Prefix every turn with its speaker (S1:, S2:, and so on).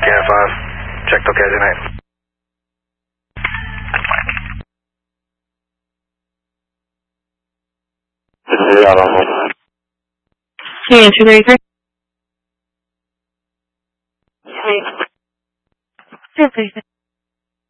S1: Scan 5. Checked okay tonight.
S2: Can you answer 33? Hey. 33.